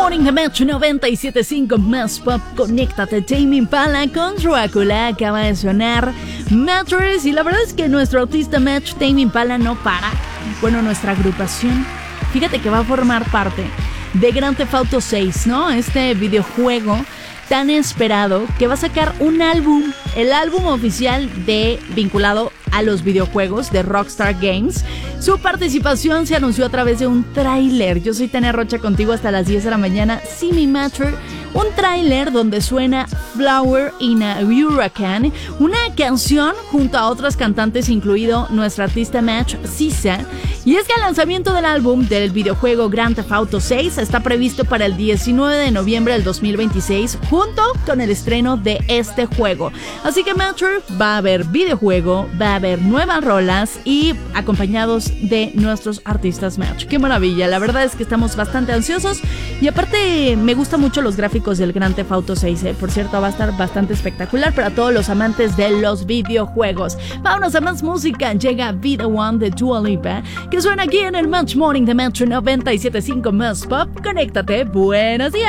Morning de Metro 97.5 Más Pop. Conéctate, Tame Impala con Drácula. Acaba de sonar Mattress. Y la verdad es que nuestro artista Match, Tame Impala, no para. Bueno, nuestra agrupación, fíjate que va a formar parte de Grand Theft Auto 6, ¿no? Este videojuego tan esperado que va a sacar un álbum, el álbum oficial vinculado a los videojuegos de Rockstar Games. Su participación se anunció a través de un tráiler. Yo soy Tania Rocha, contigo hasta las 10 de la mañana. See Me Matter, un tráiler donde suena Flower in a Hurricane, una canción junto a otras cantantes, incluido nuestra artista Match, Sisa. Y es que el lanzamiento del álbum del videojuego Grand Theft Auto 6 está previsto para el 19 de noviembre del 2026, junto con el estreno de este juego. Así que Matter, va a haber videojuego, va a haber nuevas rolas y acompañados de nuestros artistas Match. ¡Qué maravilla! La verdad es que estamos bastante ansiosos y aparte me gustan mucho los gráficos del Grand Theft Auto 6. Por cierto, va a estar bastante espectacular para todos los amantes de los videojuegos. Vámonos a más música. Llega Be The One de Dua Lipa, que suena aquí en el Match Morning de Metro 97.5 Más Pop. Conéctate. Buenos días.